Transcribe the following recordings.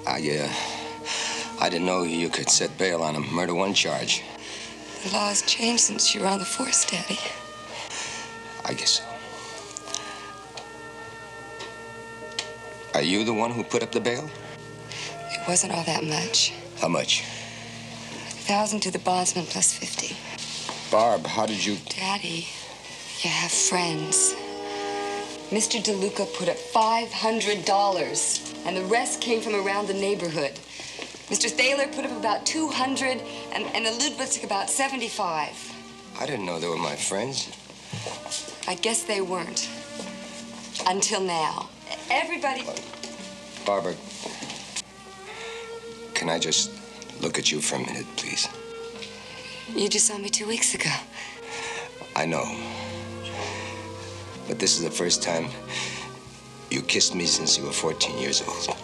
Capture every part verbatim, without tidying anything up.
I, uh, I didn't know you could set bail on a murder one charge. The law has changed since you were on the force, Daddy. I guess so. Are you the one who put up the bail? It wasn't all that much. How much? A thousand to the bondsman plus fifty. Barb, how did you... Daddy, you have friends. Mister DeLuca put up five hundred dollars, and the rest came from around the neighborhood. Mister Thaler put up about two hundred, and, and the Ludwig about seventy-five. I didn't know they were my friends. I guess they weren't. Until now. Everybody... Barbara, can I just look at you for a minute, please? You just saw me two weeks ago. I know. But this is the first time you kissed me since you were fourteen years old.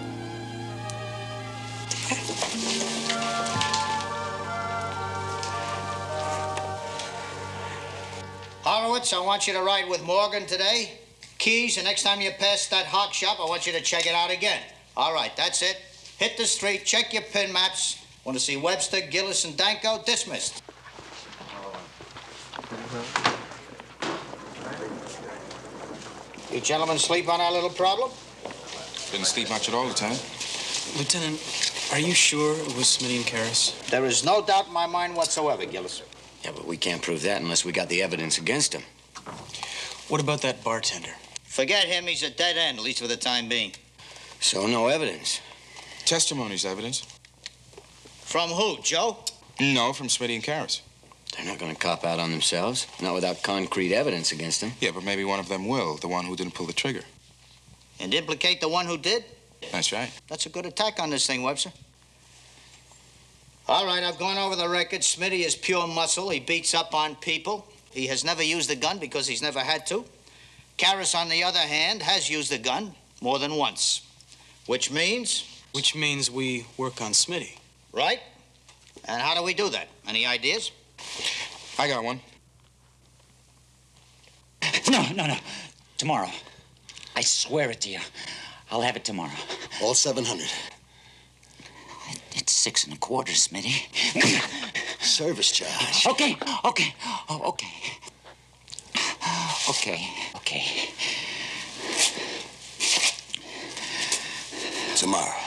Horowitz, I want you to ride with Morgan today. Keys, the next time you pass that hock shop, I want you to check it out again. All right, that's it. Hit the street, check your pin maps. Want to see Webster, Gillis, and Danko? Dismissed. You gentlemen sleep on our little problem? Didn't sleep much at all, Lieutenant. Lieutenant, are you sure it was Smitty and Karras? There is no doubt in my mind whatsoever, Gillis. Yeah, but we can't prove that unless we got the evidence against him. What about that bartender? Forget him. He's a dead end, at least for the time being. So no evidence. Testimony's evidence. From who, Joe? No, from Smitty and Karras. They're not going to cop out on themselves, not without concrete evidence against them. Yeah, but maybe one of them will, the one who didn't pull the trigger. And implicate the one who did? That's right. That's a good attack on this thing, Webster. All right, I've gone over the record. Smitty is pure muscle. He beats up on people. He has never used a gun because he's never had to. Karras, on the other hand, has used a gun more than once. Which means? Which means we work on Smitty. Right. And how do we do that? Any ideas? I got one. No, no, no. Tomorrow. I swear it to you. I'll have it tomorrow. All seven hundred. It's six and a quarter, Smitty. Service charge. Okay, okay, oh, okay. Okay, okay. Tomorrow.